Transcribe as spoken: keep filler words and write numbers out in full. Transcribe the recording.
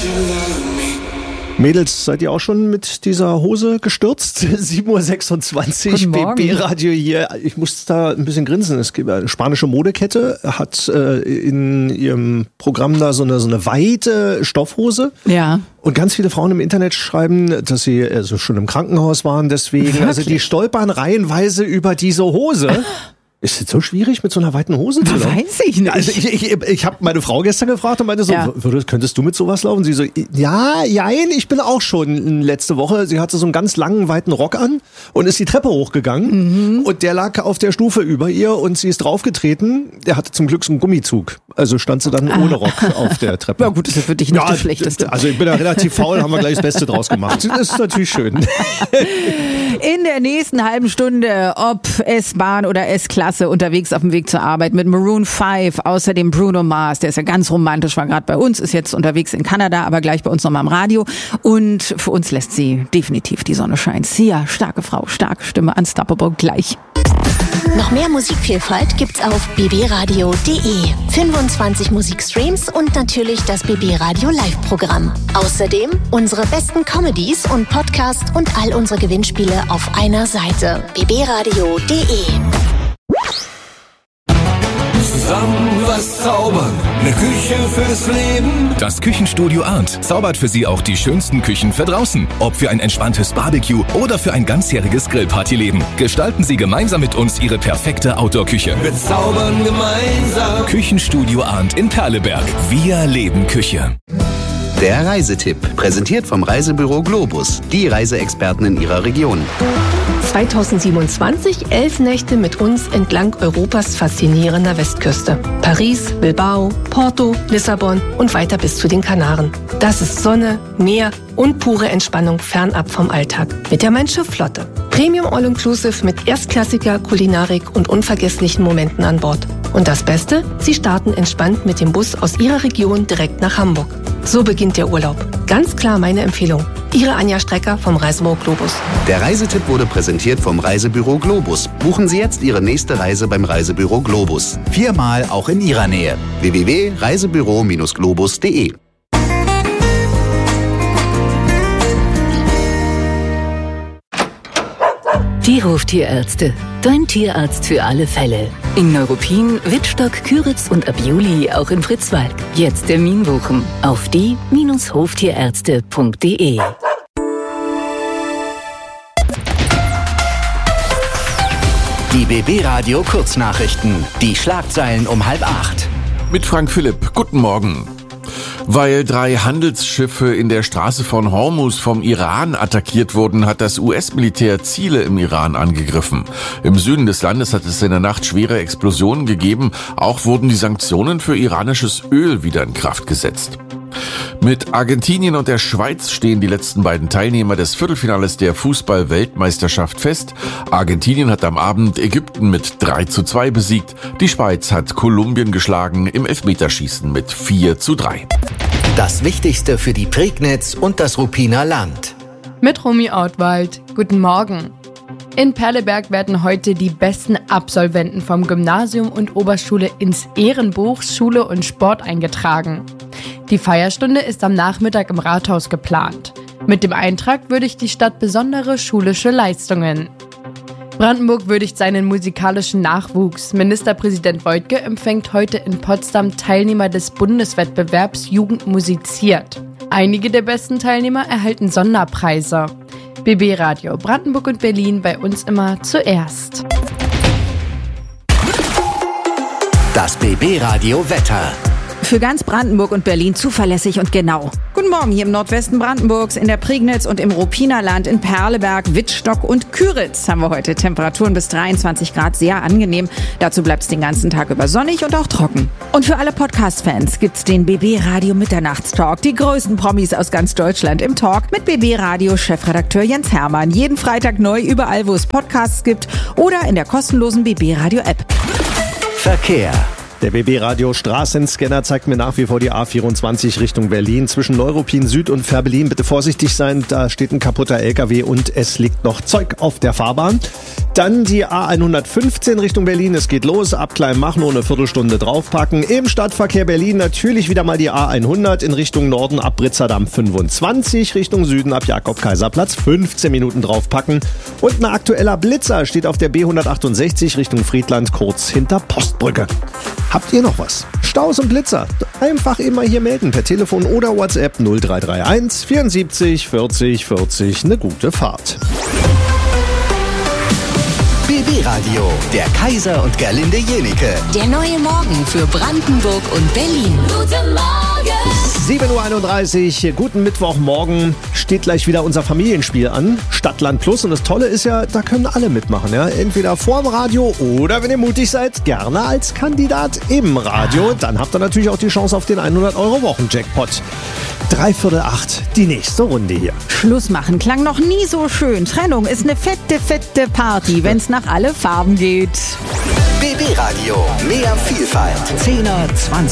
Mädels, seid ihr auch schon mit dieser Hose gestürzt? sieben Uhr sechsundzwanzig, B B-Radio hier. Ich muss da ein bisschen grinsen. Es gibt eine spanische Modekette, hat äh, in ihrem Programm da so eine, so eine weite Stoffhose. Ja. Und ganz viele Frauen im Internet schreiben, dass sie also schon im Krankenhaus waren deswegen. Wirklich? Also die stolpern reihenweise über diese Hose. Ist es so schwierig, mit so einer weiten Hose zu laufen? Weiß ich nicht. Also ich, ich, ich habe meine Frau gestern gefragt und meinte so, ja. würdest, könntest du mit sowas laufen? Sie so, ja, jein, ich bin auch schon letzte Woche. Sie hatte so einen ganz langen, weiten Rock an und ist die Treppe hochgegangen. Mhm. Und der lag auf der Stufe über ihr und sie ist draufgetreten. Der hatte zum Glück so einen Gummizug. Also stand sie dann ah. ohne Rock auf der Treppe. Ja gut, das ist für dich nicht ja, das Schlechteste. Also ich bin da relativ faul, haben wir gleich das Beste draus gemacht. Das ist natürlich schön. In der nächsten halben Stunde, ob S-Bahn oder S-Klasse, unterwegs auf dem Weg zur Arbeit mit Maroon fünf, außerdem Bruno Mars, der ist ja ganz romantisch, war gerade bei uns, ist jetzt unterwegs in Kanada, aber gleich bei uns nochmal im Radio. Und für uns lässt sie definitiv die Sonne scheinen. Sia, starke Frau, starke Stimme, unstoppable, gleich. Noch mehr Musikvielfalt gibt's auf b b radio punkt d e. fünfundzwanzig Musikstreams und natürlich das B B Radio Live-Programm. Außerdem unsere besten Comedies und Podcasts und all unsere Gewinnspiele auf einer Seite. b b radio punkt d e. Zusammen was zaubern, eine Küche fürs Leben. Das Küchenstudio Arndt zaubert für Sie auch die schönsten Küchen für draußen. Ob für ein entspanntes Barbecue oder für ein ganzjähriges Grillpartyleben. Gestalten Sie gemeinsam mit uns Ihre perfekte Outdoor-Küche. Wir zaubern gemeinsam. Küchenstudio Arndt in Perleberg. Wir leben Küche. Der Reisetipp, präsentiert vom Reisebüro Globus, die Reiseexperten in Ihrer Region. zweitausendsiebenundzwanzig, elf Nächte mit uns entlang Europas faszinierender Westküste. Paris, Bilbao, Porto, Lissabon und weiter bis zu den Kanaren. Das ist Sonne, Meer und pure Entspannung fernab vom Alltag. Mit der Mein-Schiff-Flotte. Premium All-Inclusive mit erstklassiger Kulinarik und unvergesslichen Momenten an Bord. Und das Beste? Sie starten entspannt mit dem Bus aus Ihrer Region direkt nach Hamburg. So beginnt der Urlaub. Ganz klar meine Empfehlung. Ihre Anja Strecker vom Reisebüro Globus. Der Reisetipp wurde präsentiert vom Reisebüro Globus. Buchen Sie jetzt Ihre nächste Reise beim Reisebüro Globus. Viermal auch in Ihrer Nähe. w w w punkt reisebüro globus punkt d e. Die Hoftierärzte. Dein Tierarzt für alle Fälle. In Neuruppin, Wittstock, Küritz und ab Juli auch in Fritzwalk. Jetzt Termin buchen auf die Bindestrich hoftierärzte punkt d e. Die B B-Radio Kurznachrichten. Die Schlagzeilen um halb acht. Mit Frank Philipp. Guten Morgen. Weil drei Handelsschiffe in der Straße von Hormuz vom Iran attackiert wurden, hat das U S-Militär Ziele im Iran angegriffen. Im Süden des Landes hat es in der Nacht schwere Explosionen gegeben. Auch wurden die Sanktionen für iranisches Öl wieder in Kraft gesetzt. Mit Argentinien und der Schweiz stehen die letzten beiden Teilnehmer des Viertelfinales der Fußball-Weltmeisterschaft fest. Argentinien hat am Abend Ägypten mit drei zu zwei besiegt. Die Schweiz hat Kolumbien geschlagen im Elfmeterschießen mit vier zu drei. Das Wichtigste für die Prignitz und das Ruppiner Land. Mit Romy Ortwald. Guten Morgen. In Perleberg werden heute die besten Absolventen vom Gymnasium und Oberschule ins Ehrenbuch Schule und Sport eingetragen. Die Feierstunde ist am Nachmittag im Rathaus geplant. Mit dem Eintrag würdigt die Stadt besondere schulische Leistungen. Brandenburg würdigt seinen musikalischen Nachwuchs. Ministerpräsident Woidke empfängt heute in Potsdam Teilnehmer des Bundeswettbewerbs Jugend musiziert. Einige der besten Teilnehmer erhalten Sonderpreise. B B-Radio Brandenburg und Berlin bei uns immer zuerst. Das B B-Radio Wetter. Für ganz Brandenburg und Berlin zuverlässig und genau. Guten Morgen hier im Nordwesten Brandenburgs, in der Prignitz und im Rupinerland, in Perleberg, Wittstock und Küritz haben wir heute Temperaturen bis dreiundzwanzig Grad, sehr angenehm. Dazu bleibt es den ganzen Tag über sonnig und auch trocken. Und für alle Podcast-Fans gibt's den B B-Radio Mitternachtstalk. Die größten Promis aus ganz Deutschland im Talk mit B B-Radio-Chefredakteur Jens Hermann. Jeden Freitag neu überall, wo es Podcasts gibt oder in der kostenlosen B B-Radio-App. Verkehr. Der B B-Radio Straßenscanner zeigt mir nach wie vor die A vierundzwanzig Richtung Berlin. Zwischen Neuruppin Süd und Fährberlin bitte vorsichtig sein, da steht ein kaputter L K W und es liegt noch Zeug auf der Fahrbahn. Dann die A hundertfünfzehn Richtung Berlin, es geht los, ab Kleinmachnow eine Viertelstunde draufpacken. Im Stadtverkehr Berlin natürlich wieder mal die A hundert in Richtung Norden ab Britzerdamm fünfundzwanzig, Richtung Süden ab Jakob-Kaiser-Platz fünfzehn Minuten draufpacken. Und ein aktueller Blitzer steht auf der B hundertachtundsechzig Richtung Friedland kurz hinter Postbrücke. Habt ihr noch was? Staus und Blitzer? Einfach immer hier melden per Telefon oder WhatsApp null drei drei eins vierundsiebzig vierzig vierzig. Eine gute Fahrt. B B-Radio, der Kaiser und Gerlinde Jenike. Der neue Morgen für Brandenburg und Berlin. Guten Morgen! sieben Uhr einunddreißig, guten Mittwochmorgen. Steht gleich wieder unser Familienspiel an. Stadtland Plus. Und das Tolle ist ja, da können alle mitmachen. Ja? Entweder vorm Radio oder, wenn ihr mutig seid, gerne als Kandidat im Radio. Dann habt ihr natürlich auch die Chance auf den hundert Euro Wochen-Jackpot. Dreiviertel acht, die nächste Runde hier. Schluss machen klang noch nie so schön. Trennung ist eine fette, fette Party, wenn's nach alle Farben geht. B B-Radio, mehr Vielfalt. Zehner, zwanzig.